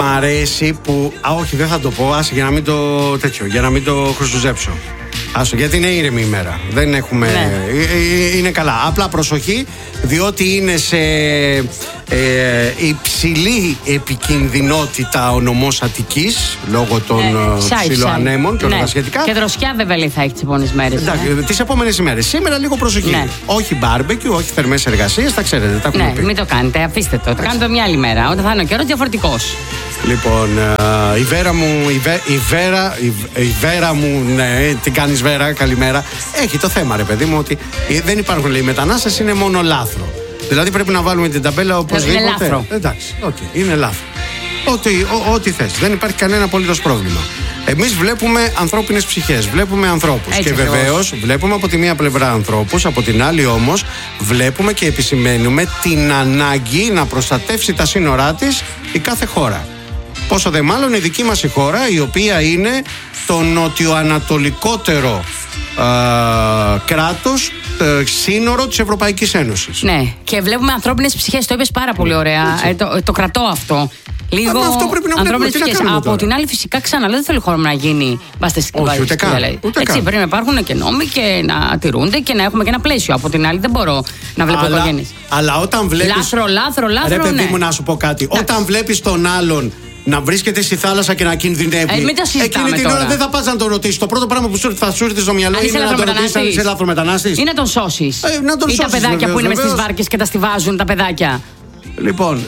αρέσει που. Όχι, δεν θα το πω. Άσε για να μην το τέτοιο, για να μην το χρωστουζέψω. Άσο, γιατί είναι ήρεμη ημέρα. Δεν έχουμε. Ναι. Είναι καλά. Απλά προσοχή, διότι είναι σε υψηλή επικινδυνότητα ο νομός Αττικής λόγω των ψιλοανέμων και όλα τα σχετικά. Και δροσιά βέβαια λέει θα έχει τις επόμενες μέρες. Τις επόμενες ημέρες. Σήμερα λίγο προσοχή. Ναι. Όχι μπάρμπεκιου, όχι θερμές εργασίες, τα ξέρετε. Τα έχουμε πει. Μην το κάνετε, αφήστε το. Το κάνετε μια άλλη μέρα, όταν θα είναι ο καιρός διαφορετικός. Λοιπόν, η Βέρα μου, ναι, την κάνεις Βέρα, καλημέρα. Έχει το θέμα, ρε παιδί μου, ότι δεν υπάρχουν, λέει, μετανάστες, είναι μόνο λάθρο. Δηλαδή πρέπει να βάλουμε την ταμπέλα οπωσδήποτε. Είναι λάθρο. Εντάξει, είναι λάθρο. Ό,τι θες. Δεν υπάρχει κανένα απολύτως πρόβλημα. Εμείς βλέπουμε ανθρώπινες ψυχές, βλέπουμε ανθρώπους. Έτσι, και βεβαίως βλέπουμε από τη μία πλευρά ανθρώπους, από την άλλη όμως βλέπουμε και επισημαίνουμε την ανάγκη να προστατεύσει τα σύνορά της η κάθε χώρα. Πόσο δε μάλλον η δική μας η χώρα, η οποία είναι το νοτιοανατολικότερο κράτος, σύνορο της Ευρωπαϊκής Ένωσης. Ναι, και βλέπουμε ανθρώπινες ψυχές, το είπες πάρα πολύ ωραία. Το κρατώ αυτό. Λίγο αυτό πρέπει να βλέπουμε. Από την άλλη, φυσικά ξαναλέω, δεν θέλω χώρο να γίνει βασταστική βάση. Ούτε καν. Έτσι, πρέπει να υπάρχουν και νόμοι και να τηρούνται και να έχουμε και ένα πλαίσιο. Από την άλλη, δεν μπορώ να βλέπω οικογένειες. Αλλά όταν βλέπεις. Λάθρο. Ρε παιδί μου, να σου πω κάτι. Όταν βλέπεις τον άλλον να βρίσκεται στη θάλασσα και να κινδυνεύει. Εκείνη την ώρα δεν θα πας να τον ρωτήσεις. Το πρώτο πράγμα που θα σου έρθει στο μυαλό είναι να τον ρωτήσεις αν είσαι λάθρομετανάστης. Ή να τον σώσεις. Ή τα παιδάκια που είναι μες στις βάρκες και τα στιβάζουν τα παιδάκια. Λοιπόν,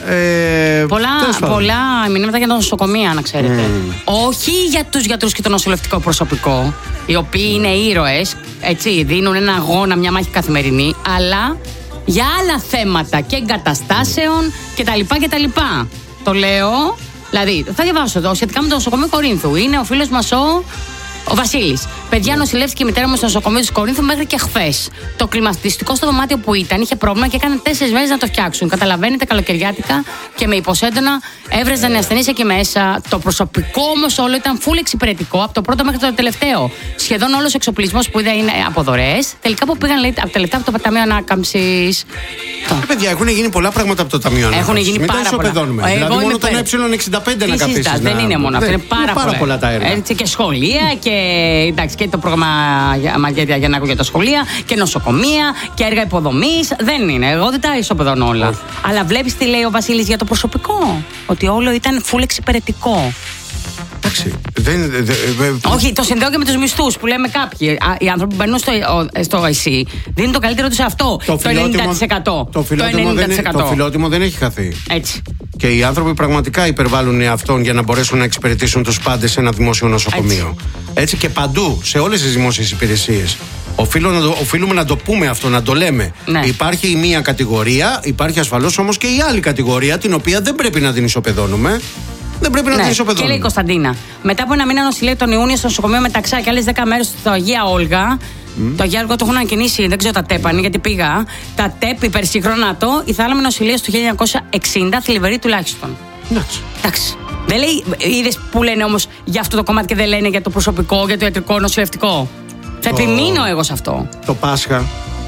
πολλά μηνύματα για τα νοσοκομεία, να ξέρετε. Όχι για τους γιατρούς και το νοσηλευτικό προσωπικό, οι οποίοι είναι ήρωες, έτσι, δίνουν ένα αγώνα, μια μάχη καθημερινή, αλλά για άλλα θέματα και εγκαταστάσεων κτλ. Το λέω, δηλαδή, θα διαβάσω εδώ σχετικά με το νοσοκομείο Κορίνθου. Είναι ο φίλος μας ο Βασίλης. Παιδιά, νοσηλεύτηκε η μητέρα μου στο νοσοκομείο της Κορίνθου μέχρι και χθες. Το κλιματιστικό στο δωμάτιο που ήταν είχε πρόβλημα και έκανε 4 μέρες να το φτιάξουν. Καταλαβαίνετε, καλοκαιριάτικα και με υποσέντονα έβρεζαν οι ασθενείς εκεί μέσα. Το προσωπικό όμως όλο ήταν full εξυπηρετικό από το πρώτο μέχρι το τελευταίο. Σχεδόν όλος ο εξοπλισμός που είδα είναι από δωρεές. Τελικά που πήγαν, λέει, από τα λεπτά από το Ταμείο Ανάκαμψης. Παιδιά, έχουν γίνει πολλά πράγματα από το Ταμείο Ανάκαμψης. Έχουν γίνει πάρα πολλά. Δηλαδή, μόνο τον Ε65 να καθίσεις. Δεν είναι μόνο αυτό. Είναι πάρα πολλά τα έργα. Έτσι, και σχολεία και το πρόγραμμα για να ακούγεται τα σχολεία και νοσοκομεία και έργα υποδομής. Δεν είναι. Εγώ δεν τα ισοπεδώνω όλα. Όχι. Αλλά βλέπεις τι λέει ο Βασίλης για το προσωπικό. Ότι όλο ήταν full εξυπηρετικό. Εντάξει. Όχι, το συνδέω και με τους μισθούς που λέμε κάποιοι. Οι άνθρωποι που μπαίνουν στο ΕΣΥ δίνουν το καλύτερο τους σε αυτό. Το 90%. Το φιλότιμο δεν έχει χαθεί. Έτσι. Και οι άνθρωποι πραγματικά υπερβάλλουν εαυτόν για να μπορέσουν να εξυπηρετήσουν τους πάντες σε ένα δημόσιο νοσοκομείο. Έτσι και παντού, σε όλες τις δημόσιες υπηρεσίες. Οφείλουμε να το πούμε αυτό, να το λέμε. Ναι. Υπάρχει η μία κατηγορία, υπάρχει ασφαλώς όμως και η άλλη κατηγορία, την οποία δεν πρέπει να την ισοπεδώνουμε. Δεν πρέπει να την ισοπεδώνουμε. Και λέει η Κωνσταντίνα, μετά από ένα μήνα νοσηλεύει τον Ιούνιο στο νοσοκομείο Μεταξά και άλλες 10 μέρες στο Αγία Όλγα. Το Αγία Όλγα το έχουν ανακοινήσει, δεν ξέρω τα τέπανε γιατί πήγα. Τα τέπ υπερσυγχρονά η θάλαμη νοσηλεία του 1960, θλιβερή τουλάχιστον. Εντάξει. Δεν λέει, είδες που λένε όμως για αυτό το κομμάτι και δεν λένε για το προσωπικό, για το ιατρικό, νοσηλευτικό. Θα επιμείνω εγώ σε αυτό. Το Πάσχα,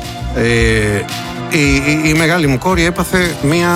η μεγάλη μου κόρη έπαθε μία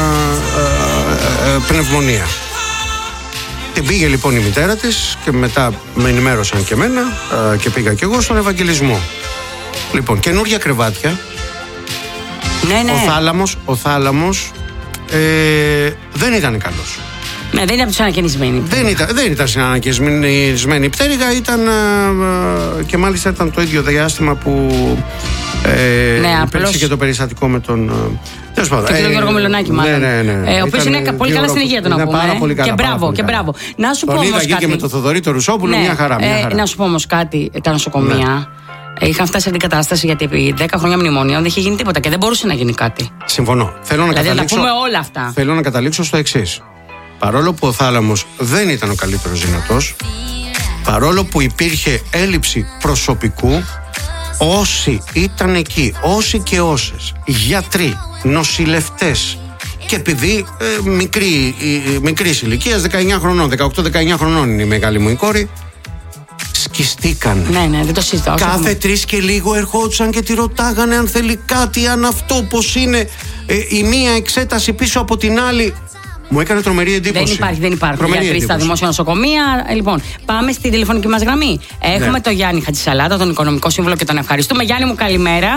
πνευμονία. Την πήγε λοιπόν η μητέρα της και μετά με ενημέρωσαν και εμένα και πήγα και εγώ στον Ευαγγελισμό. Λοιπόν, καινούργια κρεβάτια. Ναι. Ο θάλαμος δεν ήταν καλός. Ναι, δεν ήταν συνανακαινισμένη. Δεν ήταν συνανακαινισμένη η πτέρυγα, ήταν και μάλιστα ήταν το ίδιο διάστημα που υπήρξε και το περιστατικό με τον. Και τον Γιώργο Μιλονάκη, μάλλον. Ναι. Ο οποίος είναι πολύ καλά στην υγεία του, να πούμε. Πάρα πολύ καλά. Και μπράβο. Να σου πω όμως κάτι. Και με το Θοδωρή το Ρουσόπουλο, μια χαρά. Να σου πω όμως κάτι. Τα νοσοκομεία είχαν φτάσει σε την κατάσταση γιατί επί 10 χρόνια μνημονίων δεν είχε γίνει τίποτα και δεν μπορούσε να γίνει κάτι. Συμφωνώ. Δηλαδή να πούμε όλα αυτά. Θέλω να καταλήξω στο εξής. Παρόλο που ο θάλαμος δεν ήταν ο καλύτερος δυνατός, παρόλο που υπήρχε έλλειψη προσωπικού, όσοι ήταν εκεί, όσοι και όσες, γιατροί, νοσηλευτές, και επειδή μικρής ηλικίας, 19 χρονών, 18-19 χρονών είναι η μεγάλη μου η κόρη, σκιστήκαν. Ναι, δεν το συζητάω. Κάθε 3 και λίγο ερχόντουσαν και τη ρωτάγανε αν θέλει κάτι, αν αυτό, πώς είναι, η μία εξέταση πίσω από την άλλη. Μου έκανε τρομερή εντύπωση. Δεν υπάρχουν γιατροί στα δημόσια νοσοκομεία. Λοιπόν, πάμε στη τηλεφωνική μας γραμμή. Έχουμε τον Γιάννη Χατζησαλάτα, τον Οικονομικό Σύμβουλο, και τον ευχαριστούμε. Γιάννη μου, καλημέρα.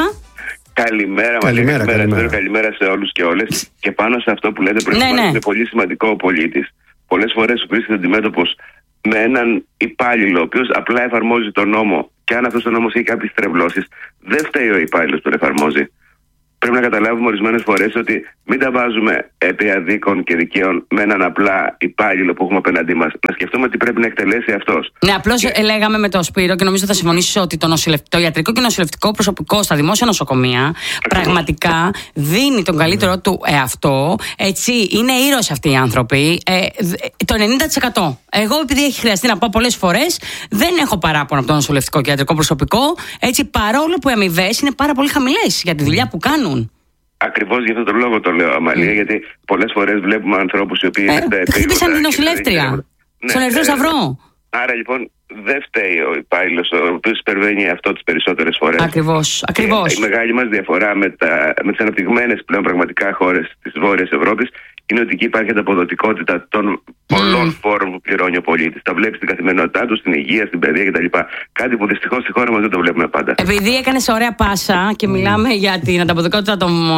Καλημέρα σε όλους και όλες. Και πάνω σε αυτό που λέτε προηγουμένως, είναι πολύ σημαντικό ο πολίτης. Πολλές φορές βρίσκεται αντιμέτωπος με έναν υπάλληλο, ο οποίος απλά εφαρμόζει τον νόμο, και αν αυτός ο νόμος έχει κάποιες τρευλώσεις, δεν φταίει ο υπάλληλος που τον εφαρμόζει. Πρέπει να καταλάβουμε ορισμένες φορές ότι μην τα βάζουμε επί αδίκων και δικαίων με έναν απλά υπάλληλο που έχουμε απέναντί μας. Να σκεφτούμε τι πρέπει να εκτελέσει αυτός. Ναι, απλώς λέγαμε με τον Σπύρο, και νομίζω θα συμφωνήσεις, ότι το ιατρικό και νοσηλευτικό προσωπικό στα δημόσια νοσοκομεία πραγματικά δίνει τον καλύτερο του εαυτό. Έτσι, είναι ήρωες αυτοί οι άνθρωποι. Το 90%. Εγώ, επειδή έχει χρειαστεί να πάω πολλές φορές, δεν έχω παράπονο από το νοσηλευτικό και ιατρικό προσωπικό. Έτσι, παρόλο που οι αμοιβές είναι πάρα πολύ χαμηλές για τη δουλειά που κάνουν. Ακριβώς για αυτόν τον λόγο το λέω, Αμαλία, γιατί πολλές φορές βλέπουμε ανθρώπους οι οποίοι. Χτύπησαν την νοσηλεύτρια στον Ερυθρό Σταυρό. Άρα λοιπόν δεν φταίει ο υπάλληλος, ο οποίος υπερβαίνει αυτό τις περισσότερες φορές. Ακριβώς. Η μεγάλη μας διαφορά με τις αναπτυγμένες πλέον πραγματικά χώρες της Βόρειας Ευρώπης είναι ότι εκεί υπάρχει ανταποδοτικότητα των πολλών φόρων που πληρώνει ο πολίτης. Τα βλέπει στην καθημερινότητά του, στην υγεία, στην παιδεία κτλ. Κάτι που δυστυχώς στη χώρα μας δεν το βλέπουμε πάντα. Επειδή έκανες ωραία πάσα και μιλάμε για την ανταποδοτικότητα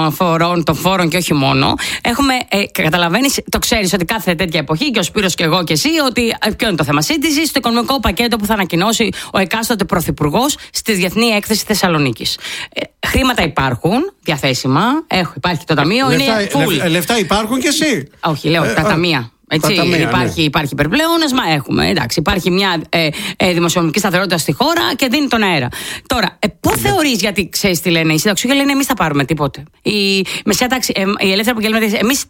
των φόρων και όχι μόνο, καταλαβαίνεις, το ξέρεις ότι κάθε τέτοια εποχή, και ο Σπύρος και εγώ και εσύ, ότι ποιο είναι το θέμα σύντησης, στο οικονομικό πακέτο που θα ανακοινώσει ο εκάστοτε πρωθυπουργός στη Διεθνή Έκθεση Θεσσαλονίκης. Χρήματα υπάρχουν διαθέσιμα, υπάρχει το ταμείο, είναι full. Λεφτά υπάρχουν και εσύ. Όχι, λέω τα ταμεία. Έτσι, υπάρχει υπερπλεόνασμα, έχουμε. Εντάξει, υπάρχει μια δημοσιονομική σταθερότητα στη χώρα και δίνει τον αέρα. Τώρα, πώς θεωρείς, γιατί ξέρεις τι λένε οι συνταξιούχοι, λένε εμείς θα πάρουμε τίποτε. Η μεσαία τάξη, οι ελεύθεροι επαγγελματίες, εμείς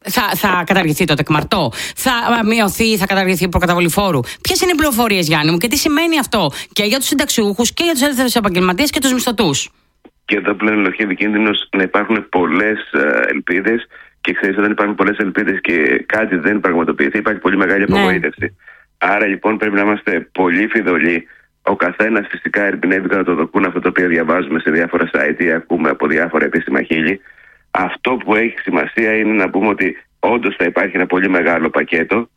θα καταργηθεί το τεκμαρτό, θα μειωθεί, θα καταργηθεί η προκαταβολή φόρου. Ποιες είναι οι πληροφορίες, Γιάννη μου, και τι σημαίνει αυτό και για τους συνταξιούχους και για τους ελεύθερους επαγγελματίες και τους μισθωτούς? Και εδώ πλέον είναι κίνδυνος να υπάρχουν πολλές ελπίδες. Και ξέρεις, όταν υπάρχουν πολλές ελπίδες και κάτι δεν πραγματοποιηθεί, υπάρχει πολύ μεγάλη απογοήτευση. Άρα λοιπόν πρέπει να είμαστε πολύ φιδωλοί. Ο καθένας φυσικά ερμηνεύει κατά το δοκούν αυτό το οποίο διαβάζουμε σε διάφορα site ή ακούμε από διάφορα επίσημα χείλη. Αυτό που έχει σημασία είναι να πούμε ότι όντως θα υπάρχει ένα πολύ μεγάλο πακέτο.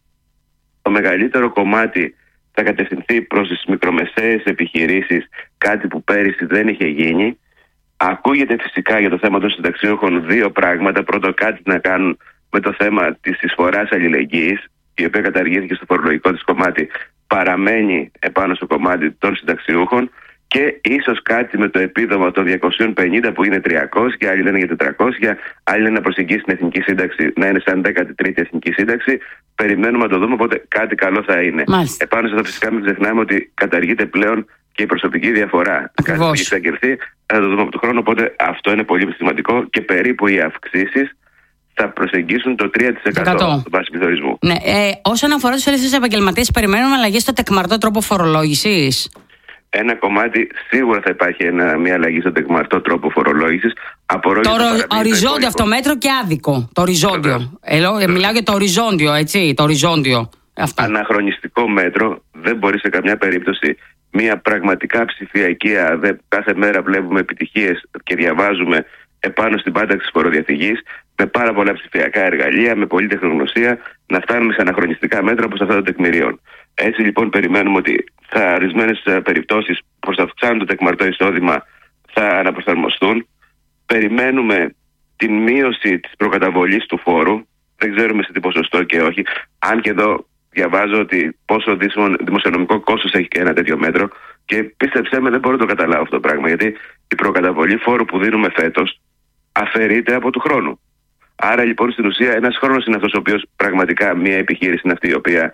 Το μεγαλύτερο κομμάτι θα κατευθυνθεί προς τις μικρομεσαίες επιχειρήσεις, κάτι που πέρυσι δεν είχε γίνει. Ακούγεται φυσικά για το θέμα των συνταξιούχων δύο πράγματα. Πρώτο, κάτι να κάνουν με το θέμα της εισφοράς αλληλεγγύης, η οποία καταργήθηκε στο φορολογικό της κομμάτι, παραμένει επάνω στο κομμάτι των συνταξιούχων, και ίσως κάτι με το επίδομα των 250 που είναι 300, και άλλοι λένε για 400, άλλοι λένε να προσεγγίσει την εθνική σύνταξη, να είναι σαν 13η εθνική σύνταξη. Περιμένουμε να το δούμε, οπότε κάτι καλό θα είναι. Μάλιστα. Επάνω σε αυτό φυσικά μην ξεχνάμε ότι καταργείται πλέον και η προσωπική διαφορά. Κάτι που έχει εξαγγελθεί, θα το δούμε από τον χρόνο. Οπότε αυτό είναι πολύ σημαντικό, και περίπου οι αυξήσεις θα προσεγγίσουν το 3% του βάση πληθωρισμού. Ναι. Όσον αφορά τους ελεύθερους επαγγελματίες, περιμένουμε αλλαγές στο τεκμαρτό τρόπο φορολόγησης. Ένα κομμάτι σίγουρα θα υπάρχει μια αλλαγή στο τεκμαρτό τρόπο φορολόγησης. Το οριζόντιο αυτό μέτρο και άδικο. Το οριζόντιο. Μιλάω για το οριζόντιο, έτσι. Το οριζόντιο. Αυτό. Αναχρονιστικό μέτρο. Δεν μπορεί σε καμιά περίπτωση μια πραγματικά ψηφιακή ΑΔΕ. Κάθε μέρα βλέπουμε επιτυχίες και διαβάζουμε επάνω στην πάταξη της φοροδιαφυγής, με πάρα πολλά ψηφιακά εργαλεία, με πολλή τεχνογνωσία, να φτάνουμε σε αναχρονιστικά μέτρα όπως αυτά των τεκμηρίων. Έτσι λοιπόν περιμένουμε ότι σε ορισμένες περιπτώσεις προς να αυξάνουν το τεκμαρτό εισόδημα θα αναπροσαρμοστούν. Περιμένουμε την μείωση της προκαταβολής του φόρου. Δεν ξέρουμε σε τι ποσοστό και όχι. Αν και εδώ διαβάζω ότι πόσο δημοσιονομικό κόστος έχει ένα τέτοιο μέτρο, και πίστεψέ με, δεν μπορώ να το καταλάβω αυτό το πράγμα. Γιατί η προκαταβολή φόρου που δίνουμε φέτος αφαιρείται από του χρόνου. Άρα λοιπόν στην ουσία ένας χρόνος είναι αυτός ο οποίος πραγματικά μια επιχείρηση είναι αυτή η οποία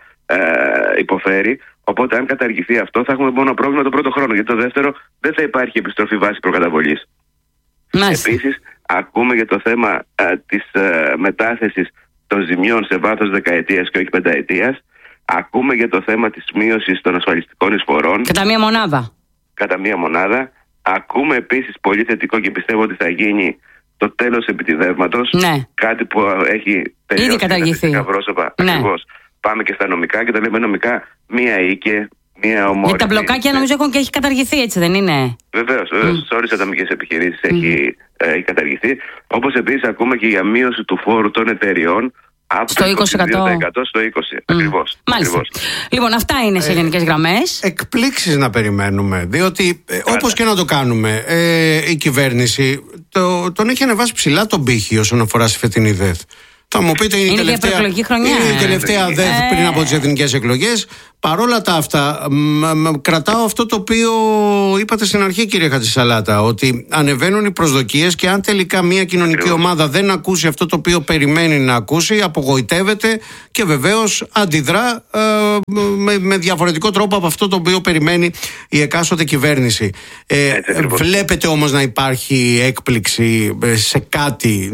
υποφέρει. Οπότε αν καταργηθεί αυτό θα έχουμε μόνο πρόβλημα το πρώτο χρόνο. Γιατί το δεύτερο δεν θα υπάρχει επιστροφή βάση προκαταβολής. Επίσης ακούμε για το θέμα της μετάθεσης των ζημιών σε βάθος δεκαετίας και όχι πενταετίας. Ακούμε για το θέμα της μείωσης των ασφαλιστικών εισφορών. Κατά μία μονάδα. Ακούμε επίσης πολύ θετικό, και πιστεύω ότι θα γίνει, το τέλος επιτιδεύματος. Ναι. Κάτι που έχει τελειώσει. Ήδη καταργηθεί. Πρόσωπα. Ναι. Ακριβώς. Πάμε και στα νομικά, και τα λέμε νομικά μία οίκε, μία ομόρφη. Για τα μπλοκάκια νομίζω έχουν και έχει καταργηθεί, έτσι δεν είναι? Βεβαίως. Σε όλες τις ατομικές επιχειρήσεις έχει καταργηθεί. Όπως επίσης ακούμε και για μείωση του φόρου των εταιριών, Από στο 20%. Στο 20%. Ακριβώς. Μάλιστα. Λοιπόν, αυτά είναι σε γενικές γραμμές. Εκπλήξεις να περιμένουμε. Διότι όπως και να το κάνουμε, η κυβέρνηση τον έχει ανεβάσει ψηλά τον πύχη όσον αφορά στη φετινή ΔΕΘ. Θα μου πείτε, είναι η τελευταία ΔΕΘ πριν από τις εθνικές εκλογές. Παρόλα τα αυτά, κρατάω αυτό το οποίο είπατε στην αρχή, κύριε Χατζησαλάτα, ότι ανεβαίνουν οι προσδοκίες και αν τελικά μια κοινωνική ομάδα δεν ακούσει αυτό το οποίο περιμένει να ακούσει, απογοητεύεται και βεβαίως αντιδρά με διαφορετικό τρόπο από αυτό το οποίο περιμένει η εκάστοτε κυβέρνηση. Βλέπετε όμως να υπάρχει έκπληξη σε κάτι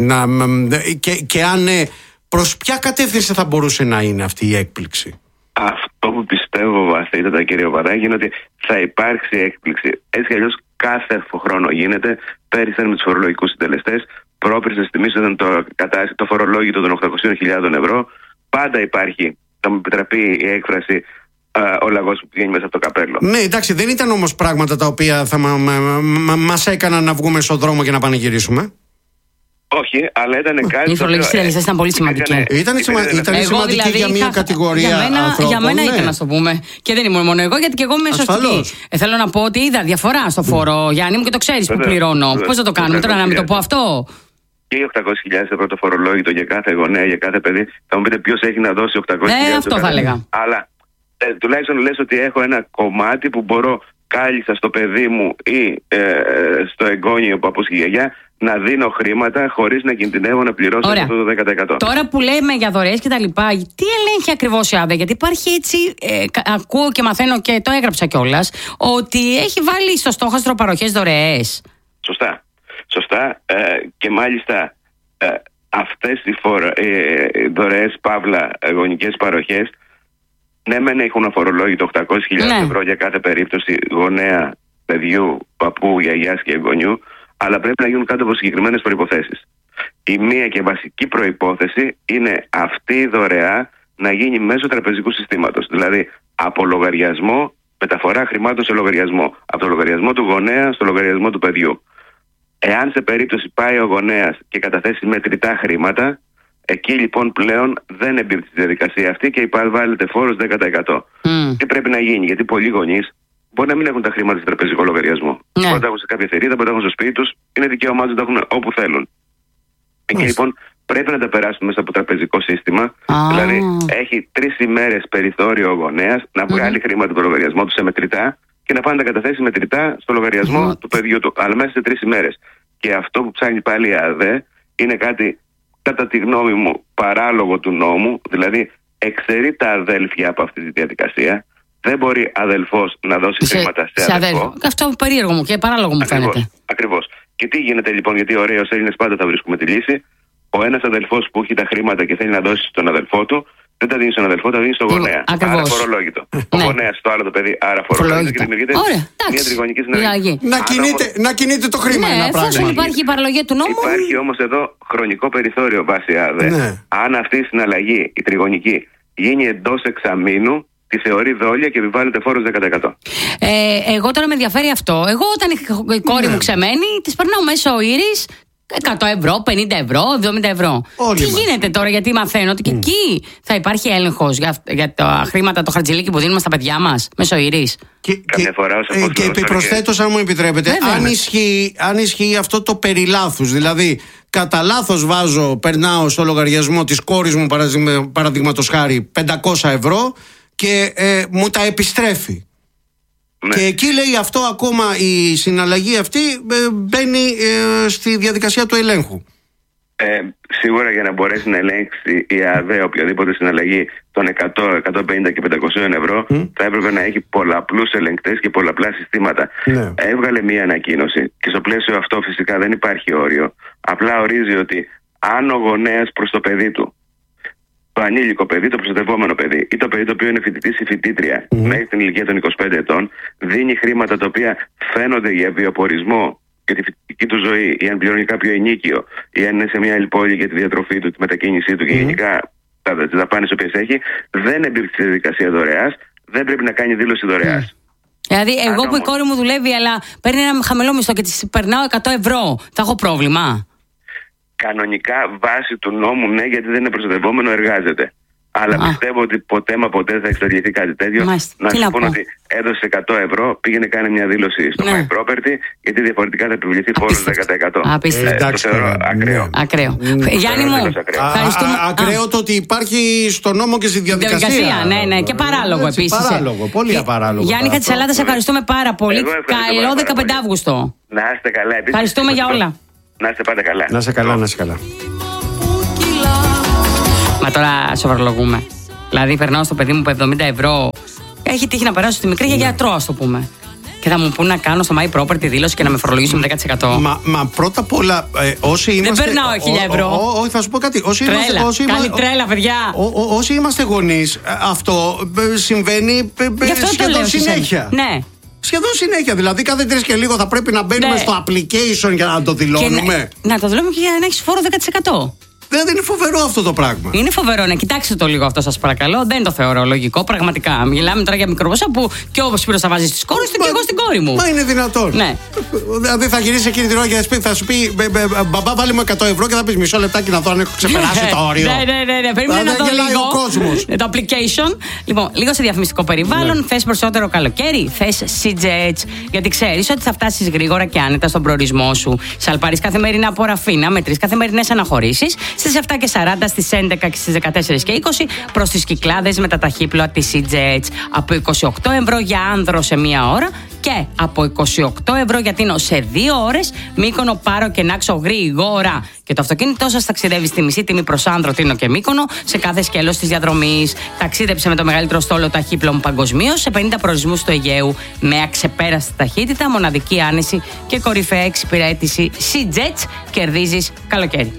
και αν προς ποια κατεύθυνση θα μπορούσε να είναι αυτή η έκπληξη? Αυτό που πιστεύω βαθύτατα, κύριε Παπαδάκη, είναι ότι θα υπάρξει έκπληξη. Έτσι κι αλλιώς κάθε χρόνο γίνεται. Πέρυσι ήταν με τους φορολογικούς συντελεστές. Πρόπερσι θυμίσατε το φορολόγητο των 800.000 ευρώ. Πάντα υπάρχει, θα μου επιτραπεί η έκφραση, ο λαγός που πηγαίνει μέσα από το καπέλο. Ναι, εντάξει, δεν ήταν όμως πράγματα τα οποία θα μας έκαναν να βγούμε στον δρόμο και να πανηγυρίσουμε. Όχι, αλλά ήταν κάτι. Οι φορολογικοί συντελεστές ήταν πολύ σημαντικοί. Ήταν σημαντική δηλαδή, για μια κατηγορία ανθρώπων. Για μένα ήταν, να το πούμε. Και δεν ήμουν μόνο εγώ, γιατί και εγώ είμαι σωστή. Θέλω να πω ότι είδα διαφορά στο φόρο, Γιάννη μου, και το ξέρεις που πληρώνω. Πώς θα το κάνουμε τώρα, να μην το πω αυτό? Και οι 800.000 ευρώ το φορολόγητο για κάθε γονέα, για κάθε παιδί. Θα μου πείτε ποιος έχει να δώσει 800.000 ευρώ. Αυτό θα έλεγα. Αλλά τουλάχιστον λες ότι έχω ένα κομμάτι που μπορώ κάλλιστα στο παιδί μου ή στο εγγόνιο παππούς και γιαγιά να δίνω χρήματα χωρίς να κινδυνεύω να πληρώσω αυτό το 10%. Τώρα που λέμε για δωρεές και τα λοιπά, τι ελέγχει ακριβώς η ΑΔΕ? Γιατί υπάρχει έτσι, ακούω και μαθαίνω και το έγραψα κιόλας, ότι έχει βάλει στο στόχαστρο παροχές δωρεές. Σωστά. Και μάλιστα αυτές οι δωρεές, παύλα, γονικές παροχές, ναι, μεν έχουν αφορολόγητο 800.000 ευρώ για κάθε περίπτωση γονέα, παιδιού, παππού, γιαγιάς και εγγονιού, αλλά πρέπει να γίνουν κάτω από συγκεκριμένες προϋποθέσεις. Η μία και βασική προϋπόθεση είναι αυτή η δωρεά να γίνει μέσω τραπεζικού συστήματος. Δηλαδή από λογαριασμό, μεταφορά χρημάτων σε λογαριασμό. Από το λογαριασμό του γονέα στο λογαριασμό του παιδιού. Εάν σε περίπτωση πάει ο γονέας και καταθέσει μετρητά χρήματα, εκεί λοιπόν πλέον δεν εμπίπτει στη διαδικασία αυτή και υποβάλλεται φόρος 10%. Τι πρέπει να γίνει? Γιατί πολλοί γονείς μπορεί να μην έχουν τα χρήματα στο τραπεζικό λογαριασμό. Μπορεί να τα έχουν σε κάποια θηρίδα, μπορεί να τα έχουν στο σπίτι τους, είναι δικαίωμά τους να τα έχουν όπου θέλουν. Εκεί λοιπόν πρέπει να τα περάσουν μέσα από το τραπεζικό σύστημα. Δηλαδή έχει 3 ημέρες περιθώριο ο γονέας να βγάλει χρήματα από το λογαριασμό του σε μετρητά και να πάνε να τα καταθέσει μετρητά στο λογαριασμό του παιδιού του. Αλλά μέσα σε 3 ημέρες. Και αυτό που ψάχνει πάλι η ΑΔΕ είναι κάτι, κατά τη γνώμη μου, παράλογο του νόμου. Δηλαδή εξαιρεί τα αδέλφια από αυτή τη διαδικασία. Δεν μπορεί αδελφός να δώσει χρήματα σε αδελφό. Αυτό περίεργο μου και παράλογο μου φαίνεται. Ακριβώς. Και τι γίνεται λοιπόν? Γιατί ωραίοι ως Έλληνες πάντα θα βρίσκουμε τη λύση. Ο ένας αδελφός που έχει τα χρήματα και θέλει να δώσει στον αδελφό του, δεν τα δίνει στον αδελφό, τα δίνει στον γονέα. Άρα φορολόγητο. Ο γονέας στο άλλο το παιδί, άρα φορολόγητο. Και δημιουργείται μια τριγωνική συνεργασία. Να κινείται το χρήμα. Ναι, εφόσον υπάρχει η παραλογία του νόμου. Υπάρχει όμως εδώ χρονικό περιθώριο βάσει ΑΔΕ. Αν αυτή η συναλλαγή, η τριγωνική, γίνει εντός εξαμήνου, τη θεωρεί δόλια και επιβάλλεται φόρος 10%. Εγώ τώρα με ενδιαφέρει αυτό. Εγώ όταν η κόρη μου ξεμένει, της περνάω μέσω Ήρης 100 ευρώ, 50 ευρώ, 70 ευρώ. Τι γίνεται τώρα? Γιατί μαθαίνω ότι και εκεί θα υπάρχει έλεγχος για τα χρήματα, το χαρτζηλίκι που δίνουμε στα παιδιά μας μέσω Ήρης. Και επιπροσθέτως, αν μου επιτρέπετε, αν ισχύει αυτό το περί λάθους, δηλαδή κατά λάθος περνάω στο λογαριασμό της κόρης μου, παραδείγματος χάρη, 500 ευρώ και μου τα επιστρέφει. Ναι. Και εκεί λέει αυτό ακόμα η συναλλαγή αυτή μπαίνει στη διαδικασία του ελέγχου. Σίγουρα για να μπορέσει να ελέγξει η ΑΔΕ οποιαδήποτε συναλλαγή των 100, 150 και 500 ευρώ θα έπρεπε να έχει πολλαπλούς ελεγκτές και πολλαπλά συστήματα. Ναι. Έβγαλε μία ανακοίνωση και στο πλαίσιο αυτό φυσικά δεν υπάρχει όριο. Απλά ορίζει ότι αν ο γονέας προς το παιδί του, το ανήλικο παιδί, το προστατευόμενο παιδί ή το παιδί το οποίο είναι φοιτητής ή φοιτήτρια μέχρι την ηλικία των 25 ετών, δίνει χρήματα τα οποία φαίνονται για βιοπορισμό και τη φοιτητική του ζωή, ή αν πληρώνει κάποιο ενίκιο, ή αν είναι σε μια άλλη πόλη για τη διατροφή του, τη μετακίνησή του και γενικά τις δαπάνες τις οποίες έχει, δεν εμπίπτει στη διαδικασία δωρεάς, δεν πρέπει να κάνει δήλωση δωρεάς. Δηλαδή, εγώ που η κόρη μου δουλεύει, αλλά παίρνει ένα χαμηλό μισθό και της περνάω 100 ευρώ, θα έχω πρόβλημα? κανονικά βάσει του νόμου, ναι, γιατί δεν είναι προστατευόμενο, εργάζεται. Αλλά πιστεύω ότι ποτέ δεν θα εξαρτηθεί κάτι τέτοιο. Να σου πω ότι έδωσε 100 ευρώ, πήγαινε κάνει μια δήλωση στο My Property, γιατί διαφορετικά θα επιβληθεί φόρος 10%. Απίστευτο. Το θεωρώ ακραίο. Γιάννη μου, ευχαριστούμε. Ακραίο το ότι υπάρχει στο νόμο και στη διαδικασία. Ναι, και παράλογο επίσης. Παράλογο, πολύ απαράλογο. Γιάννη Χατζησαλάτα, σε ευχαριστούμε πάρα πολύ. Καλό 15 Αύγουστο. Να είστε καλά. Ευχαριστούμε για όλα. Να είστε πάντα καλά. Να είστε καλά. Μα τώρα σοβαρολογούμε. Δηλαδή, περνάω στο παιδί μου που 70 ευρώ. Έχει τύχει να περάσω στη μικρή για γιατρό, ας το πούμε. Και θα μου πούν να κάνω στο My Property δήλωση και να με φορολογήσουν 10%. Μα πρώτα απ' όλα, όσοι είμαστε. Δεν περνάω 1.000 ευρώ. Όχι, θα σου πω κάτι. Κάνει τρέλα, παιδιά. Όσοι είμαστε γονείς, αυτό συμβαίνει σχεδόν συνέχεια. Ναι. Σχεδόν συνέχεια. Δηλαδή, κάθε 3 και λίγο θα πρέπει να μπαίνουμε στο application για να το δηλώνουμε. Να το δηλώνουμε και για να έχει φόρο 10%. Δεν είναι φοβερό αυτό το πράγμα. Είναι φοβερό, ναι. Κοιτάξτε το λίγο αυτό, σας παρακαλώ. Δεν το θεωρώ λογικό, πραγματικά. Μιλάμε τώρα για μικροποσά που και ο Σπύρος θα βάζει στις κόρες του και εγώ στην κόρη μου. Μα είναι δυνατόν. Ναι. Δηλαδή θα γυρίσει εκείνη την ώρα και θα σου πει μπαμπά, βάλει μου 100 ευρώ και θα πει μισό λεπτάκι να δω αν έχω ξεπεράσει το όριο. Ναι. Περίμενε να δω λίγο. Το application. Λοιπόν, λίγο σε διαφημιστικό περιβάλλον. Θες περισσότερο καλοκαίρι, θες CJH. Γιατί ξέρεις ότι θα φτάσεις γρήγορα και άνετα στον προορισμό σου. Σαλπάρεις καθημερινά από Ραφίνα με 3 καθημερινές αναχωρήσεις. Στις 7:40, στις 11 και στις 14:20 προς τις Κυκλάδες με τα ταχύπλοα της CJH. Από 28 ευρώ για άνδρο σε 1 ώρα και από 28 ευρώ για τίνο σε 2 ώρες. Μύκονο, Πάρο και Νάξο γρήγορα. Και το αυτοκίνητό σας ταξιδεύει στη μισή τιμή προς άνδρο, Τίνο και Μύκονο σε κάθε σκέλος της διαδρομής. Ταξίδεψε με το μεγαλύτερο στόλο ταχύπλων παγκοσμίως σε 50 προορισμούς του Αιγαίου με αξεπέραστη ταχύτητα, μοναδική άνεση και κορυφαία εξυπηρέτηση. CJH, κερδίζεις καλοκαίρι.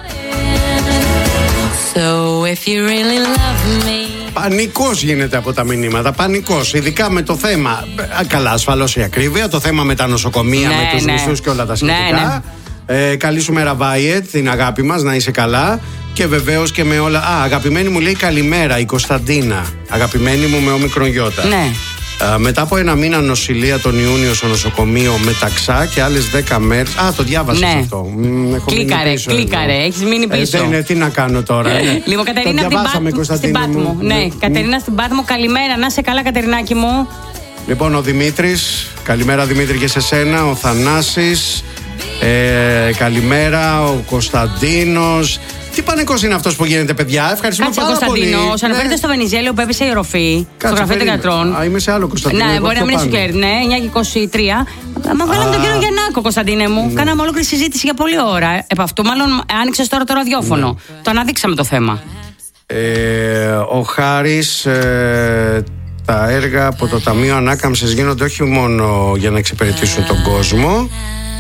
So if you really love me. Πανικός γίνεται από τα μηνύματα. Πανικός. Ειδικά με το θέμα. Καλά, ασφαλώς η ακρίβεια. Το θέμα με τα νοσοκομεία, με τους μισθούς και όλα τα σχετικά. Καλή σου μέρα, Βάιετ, την αγάπη μας, να είσαι καλά. Και βεβαίως και με όλα. Αγαπημένη μου λέει καλημέρα, η Κωνσταντίνα. Αγαπημένη μου με όμικρον γιώτα. Ναι. Μετά από 1 μήνα νοσηλεία τον Ιούνιο στο νοσοκομείο με ταξά και άλλες 10 μέρες. Το διάβασες αυτό. Κλίκαρε, έχεις μείνει πίσω. Τι να κάνω τώρα. Λοιπόν, Κατερίνα στην Πάτμο. Ναι, Κατερίνα στην Πάτμο, καλημέρα. Να είσαι καλά, Κατερινάκη μου. Λοιπόν, ο Δημήτρης, καλημέρα Δημήτρη και σε σένα. Ο Θανάσης, καλημέρα. Ο Κωνσταντίνος. Τι πανικός είναι αυτός που γίνεται, παιδιά. Ευχαριστούμε πάρα πολύ. Κωνσταντίνος, αναφέρεται στο Βενιζέλο που έπεσε η οροφή. Στο γραφείο των γιατρών. Είμαι σε άλλο Κωνσταντίνο. Ναι, μπορεί να μην σου κέρδη. Ναι, 9:23. Μα βγάλαμε τον κύριο Γιαννάκο, Κωνσταντίνε μου. Κάναμε ολόκληρη συζήτηση για πολλή ώρα επ' αυτού. Μάλλον άνοιξε τώρα το ραδιόφωνο. Το αναδείξαμε το θέμα. Ο Χάρης. Τα έργα από το Ταμείο Ανάκαμψης γίνονται όχι μόνο για να εξυπηρετήσουν τον κόσμο.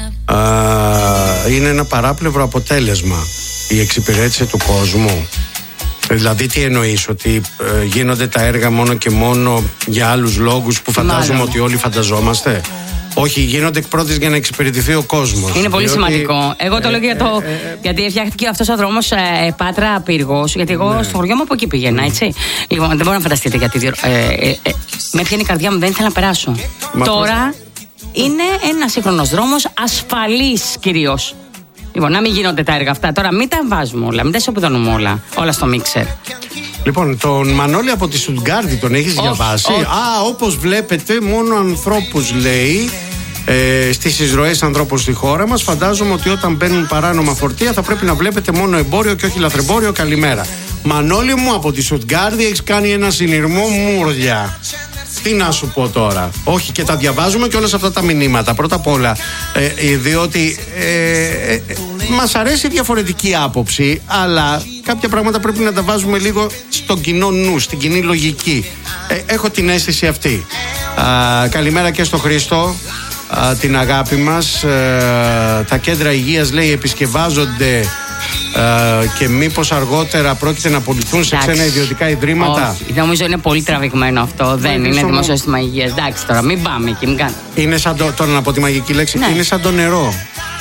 Είναι ένα παράπλευρο αποτέλεσμα η εξυπηρέτηση του κόσμου. Δηλαδή τι εννοείς, ότι γίνονται τα έργα μόνο και μόνο για άλλους λόγους που φαντάζομαι ότι όλοι φανταζόμαστε? Όχι, γίνονται εκ πρώτης για να εξυπηρετηθεί ο κόσμος. Είναι πολύ σημαντικό. Εγώ το λέω γιατί φτιάχτηκε αυτός ο δρόμος Πάτρα Πύργος. Γιατί εγώ στο χωριό μου από εκεί πήγαινα, έτσι. Λοιπόν, δεν μπορώ να φανταστείτε γιατί. Με πιάνει η καρδιά μου, δεν ήθελα να περάσω. Τώρα είναι ένα σύγχρονος δρόμος, ασφαλής κυρίως. Λοιπόν, να μην γίνονται τα έργα αυτά. Τώρα μην τα βάζουμε όλα, μην τα ισοπεδώνουμε όλα στο μίξερ. Λοιπόν, τον Μανώλη από τη Στουτγκάρδη τον έχεις διαβάσει? Όπως βλέπετε, μόνο ανθρώπους λέει στις εισρωές ανθρώπων στη χώρα μας. Φαντάζομαι ότι όταν μπαίνουν παράνομα φορτία θα πρέπει να βλέπετε μόνο εμπόριο και όχι λαθρεμπόριο. Καλημέρα. Μανώλη μου από τη Στουτγκάρδη, έχεις κάνει ένα συνειρμό μουρλιά. Τι να σου πω τώρα. Όχι, και τα διαβάζουμε και όλα αυτά τα μηνύματα. Πρώτα απ' όλα, διότι μας αρέσει η διαφορετική άποψη, αλλά κάποια πράγματα πρέπει να τα βάζουμε λίγο στον κοινό νου, στην κοινή λογική. Έχω την αίσθηση αυτή. Καλημέρα και στο Χρήστο, την αγάπη μας. Τα κέντρα υγείας, λέει, επισκευάζονται και μήπως αργότερα πρόκειται να απολυθούν σε ξένα ιδιωτικά ιδρύματα? Όχι, νομίζω είναι πολύ τραβηγμένο αυτό. Δεν είναι δημόσιο σύστημα υγείας. Εντάξει, τώρα μην πάμε εκεί, μην κάνουμε. Είναι σαν τώρα να πω τη μαγική λέξη. Είναι σαν το νερό.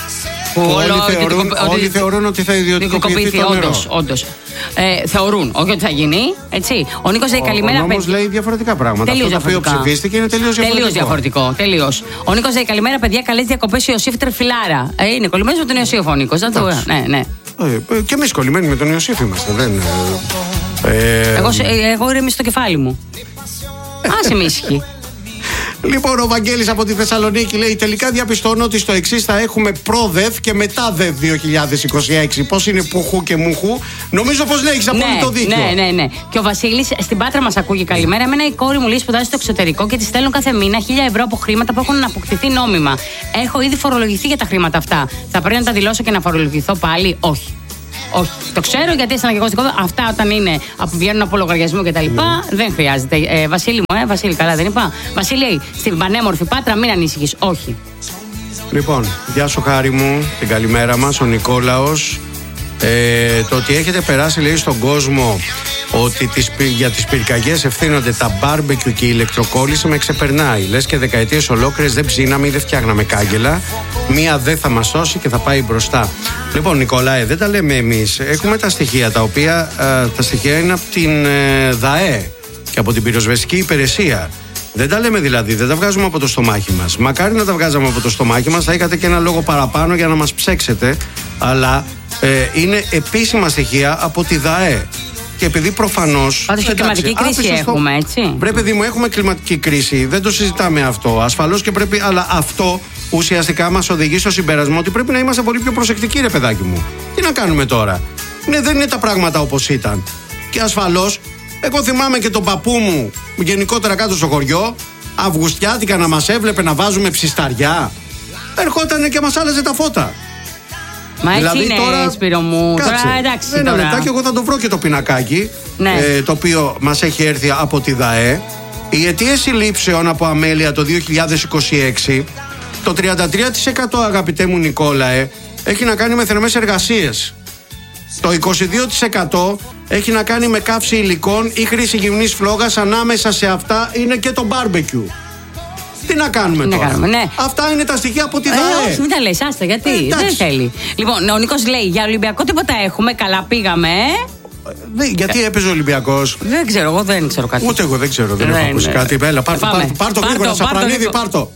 Όλοι θεωρούν ότι θα ιδιωτικοποιηθεί το νερό. Όντως. Θεωρούν, όχι ότι θα γίνει. Έτσι. Ο Νίκος λέει καλημέρα. Ο νόμος λέει διαφορετικά πράγματα. Τελείως αυτό το οποίο ψηφίστηκε είναι τελείως διαφορετικό. Τελείως. Ο Νίκος λέει καλημέρα, παιδιά. Καλές διακοπές, Ιωσήφ Τρεφιλάρα. Είναι κολλημένος με τον Ιωσήφ ο Νίκος. Ναι. Και εμείς κολλημένοι με τον Ιωσήφ είμαστε. Εγώ ήρεμη στο κεφάλι μου. Άσε με ήσυχη. Λοιπόν, ο Βαγγέλης από τη Θεσσαλονίκη λέει: τελικά διαπιστώνω ότι στο εξής θα έχουμε προ-ΔΕΘ και μετά ΔΕΘ 2026. Πώς είναι πουχού και μουχού. Νομίζω πως λέει, έχεις απόλυτο δίκιο. Ναι. Και ο Βασίλης στην Πάτρα μας ακούγει. Καλημέρα. Εμένα η κόρη μου λέει σπουδάζει στο εξωτερικό και τη στέλνουν κάθε μήνα 1.000 ευρώ από χρήματα που έχουν αποκτηθεί νόμιμα. Έχω ήδη φορολογηθεί για τα χρήματα αυτά. Θα πρέπει να τα δηλώσω και να φορολογηθώ πάλι? Όχι. Όχι. Το ξέρω γιατί σαν αγωγικό αυτά όταν είναι βγαίνουν από λογαριασμό κτλ. Δεν χρειάζεται. Βασίλη μου, Βασίλη, καλά δεν είπα. Βασίλη, στην πανέμορφη Πάτρα μην ανησυχείς. Όχι. Λοιπόν, γεια σου Χάρη μου, την καλημέρα μας, ο Νικόλαος. Το ότι έχετε περάσει, λέει, στον κόσμο ότι για τις πυρκαγιές ευθύνονται τα μπάρμπεκιου και η ηλεκτροκόλληση με ξεπερνάει. Λες και δεκαετίες ολόκληρες δεν ψήναμε ή δεν φτιάχναμε κάγκελα. Μία δεν θα μας σώσει και θα πάει μπροστά. Λοιπόν, Νικολάε, δεν τα λέμε εμείς. Έχουμε τα στοιχεία, τα οποία τα στοιχεία είναι από την ΔΑΕ και από την πυροσβεστική υπηρεσία. Δεν τα λέμε δηλαδή, δεν τα βγάζουμε από το στομάχι μας. Μακάρι να τα βγάζαμε από το στομάχι μας, θα είχατε και ένα λόγο παραπάνω για να μας ψέξετε. Αλλά είναι επίσημα στοιχεία από τη ΔΑΕ. Και επειδή προφανώς. Πάντως και κλιματική κρίση έχουμε, έτσι. Πρέπει, παιδί μου, έχουμε κλιματική κρίση. Δεν το συζητάμε αυτό. Ασφαλώς και πρέπει, αλλά αυτό ουσιαστικά μας οδηγεί στο συμπέρασμα ότι πρέπει να είμαστε πολύ πιο προσεκτικοί, ρε παιδάκι μου. Τι να κάνουμε τώρα? Ναι, δεν είναι τα πράγματα όπως ήταν. Και ασφαλώς, εγώ θυμάμαι και τον παππού μου, γενικότερα κάτω στο χωριό, Αυγουστιάτικα να μας έβλεπε να βάζουμε ψισταριά. Ερχότανε και μας άλλαζε τα φώτα. Μα δηλαδή, έτσι είναι, τώρα, Σπύρο μου. Τώρα, εντάξει, ένα λεπτάκι, εγώ θα το βρω και το πινακάκι, το οποίο μας έχει έρθει από τη ΔΑΕ. Οι αιτίες συλλήψεων από αμέλεια το 2026, το 33%, αγαπητέ μου Νικόλαε, έχει να κάνει με θερμές εργασίες. Το 22% έχει να κάνει με καύση υλικών ή χρήση γυμνής φλόγας. Ανάμεσα σε αυτά είναι και το μπάρμπεκιου. Τι να κάνουμε τώρα? Αυτά είναι τα στοιχεία από τη ΔΑΕ. Όχι, μην τα λες, άστα, γιατί δεν θέλει. Λοιπόν, ο Νίκος λέει: για Ολυμπιακό τίποτα έχουμε, καλά πήγαμε. Γιατί έπαιζε ο Ολυμπιακός? Δεν ξέρω, εγώ δεν ξέρω κάτι. Ούτε εγώ δεν ξέρω, δεν έχω ακούσει κάτι. Έλα, πάρ' το γρήγορα, Σαπρανίδη, πάρ' το.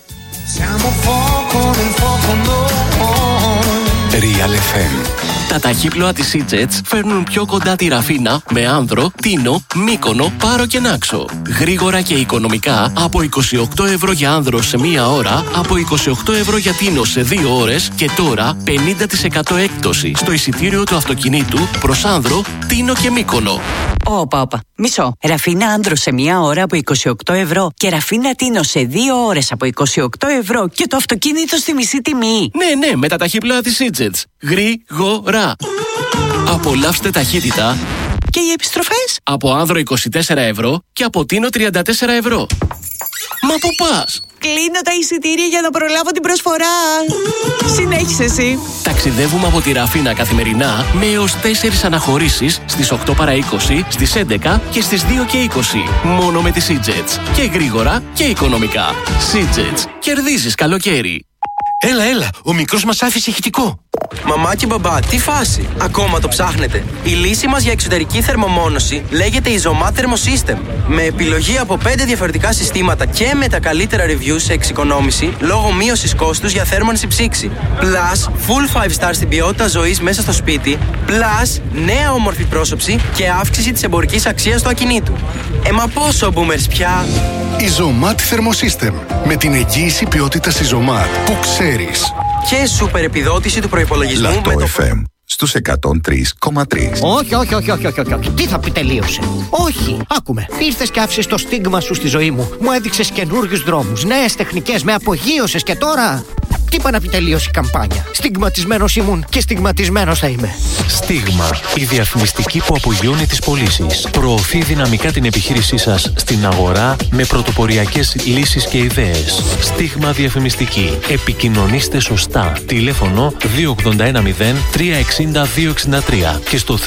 Real FM. Τα ταχύπλοα της Sea-Jets φέρνουν πιο κοντά τη Ραφίνα με Άνδρο, Τίνο, Μύκονο, Πάρο και Νάξο. Γρήγορα και οικονομικά από 28 ευρώ για Άνδρο σε μία ώρα, από 28 ευρώ για Τίνο σε 2 ώρες και τώρα 50% έκπτωση στο εισιτήριο του αυτοκινήτου προς Άνδρο, Τίνο και Μύκονο. Όπα. Μισό. Ραφίνα Άνδρο σε μία ώρα από 28 ευρώ και Ραφίνα Τίνο σε 2 ώρες από 28 ευρώ και το αυτοκίνητο στη μισή τιμή. Ναι, με τα ταχύπλοα της Sea-Jets. Γρήγορα. Απολαύστε ταχύτητα. Και οι επιστροφές? Από Άνδρο 24 ευρώ και από Τίνο 34 ευρώ. Μα πού πας? Κλείνω τα εισιτήρια για να προλάβω την προσφορά. Συνέχισε εσύ. Ταξιδεύουμε από τη Ραφίνα καθημερινά με έως 4 αναχωρήσεις στις 8 παρά 20, στις 11 και στις 2 και 20. Μόνο με τη Sea-Jets. Και γρήγορα και οικονομικά. Sea-Jets. Κερδίζεις καλοκαίρι. Έλα, ο μικρός μας άφησε ηχητικό. Μαμά και μπαμπά, τι φάση? Ακόμα το ψάχνετε? Η λύση μας για εξωτερική θερμομόνωση λέγεται Isomat Thermosystem. Με επιλογή από 5 διαφορετικά συστήματα και με τα καλύτερα reviews σε εξοικονόμηση λόγω μείωσης κόστους για θέρμανση ψήξη. Plus, full 5 star στην ποιότητα ζωής μέσα στο σπίτι. Plus, νέα όμορφη πρόσωψη και αύξηση της εμπορικής αξίας του ακινήτου. Μα πόσο boomers πια? Isomat Thermosystem. Με την εγγύηση ποιότητας Isomat που ξέρεις. Και σούπερ επιδότηση του προϋπολογισμού Λατό με το FM στους 103,3. Όχι. Τι θα πει τελείωσε? Όχι. Άκουμε. Ήρθες και άφησες το στίγμα σου στη ζωή μου. Μου έδειξες καινούριους δρόμους, νέες τεχνικές, με απογείωσες και τώρα. Τι είπα να πει τελείωσε η καμπάνια? Στιγματισμένος ήμουν και στιγματισμένος θα είμαι. Στίγμα. Η διαφημιστική που απογειώνει τις πωλήσεις. Προωθεί δυναμικά την επιχείρησή σας στην αγορά με πρωτοποριακές λύσεις και ιδέες. Στίγμα διαφημιστική. Επικοινωνήστε σωστά. Τηλέφωνο 2810 360 263 και στο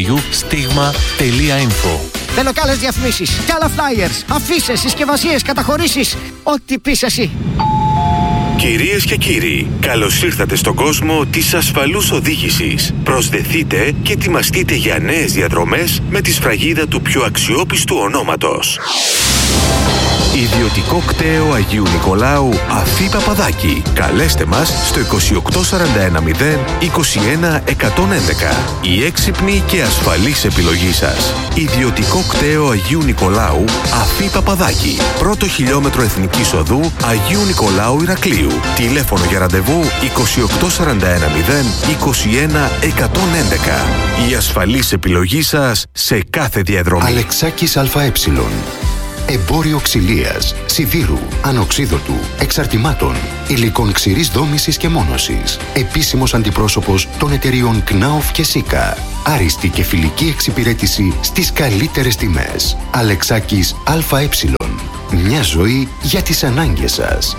www.stigma.info. Θέλω κι άλλες διαφημίσεις, κι άλλα flyers, αφίσες, συσκευασίες, καταχωρήσεις. Ό,τι πεις εσύ. Κυρίες και κύριοι, καλώς ήρθατε στον κόσμο της ασφαλούς οδήγησης. Προσδεθείτε και ετοιμαστείτε για νέες διαδρομές με τη σφραγίδα του πιο αξιόπιστου ονόματος. Ιδιωτικό κτέο Αγίου Νικολάου Αφή Παπαδάκη. Καλέστε μας στο 28410 21 111. Η έξυπνη και ασφαλής επιλογή σας. Ιδιωτικό κτέο Αγίου Νικολάου Αφή Παπαδάκη. Πρώτο χιλιόμετρο Εθνικής Οδού Αγίου Νικολάου Ηρακλείου. Τηλέφωνο για ραντεβού 28410 21 111. Η ασφαλής επιλογή σας σε κάθε διαδρομή. Αλεξάκης ΑΕ. Εμπόριο ξυλίας, σιδήρου, ανοξίδωτου, εξαρτημάτων, υλικών ξηρής δόμησης και μόνωσης. Επίσημος αντιπρόσωπος των εταιριών ΚΝΑΟΦ και ΣΥΚΑ. Άριστη και φιλική εξυπηρέτηση στις καλύτερες τιμές. Αλεξάκης ΑΕ. Μια ζωή για τις ανάγκες σας.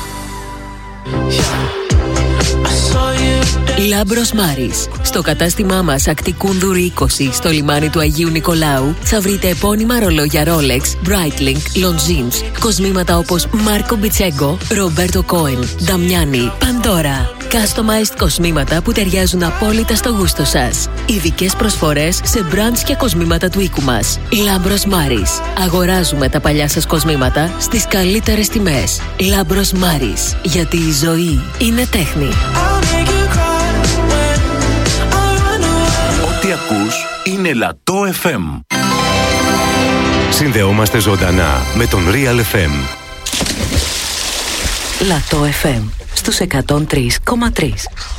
Λάμπρος Μάρης. Στο κατάστημά μας Ακτικούνδουρη 20 στο λιμάνι του Αγίου Νικολάου θα βρείτε επώνυμα ρολόγια Rolex, Breitling, Longines, κοσμήματα όπως Μάρκο Μπιτσέγκο, Ρομπέρτο Κόεν, Νταμιάνι, Παντόρα. Customized κοσμήματα που ταιριάζουν απόλυτα στο γούστο σας. Ειδικές προσφορές σε brands και κοσμήματα του οίκου μας. Λάμπρος Μάρης. Αγοράζουμε τα παλιά σας κοσμήματα στις καλύτερες τιμές. Λάμπρος Μάρης. Γιατί η ζωή είναι τέχνη. Ό,τι ακούς είναι Λατό FM. Συνδεόμαστε ζωντανά με τον Real FM. Λατό FM στους 103,3.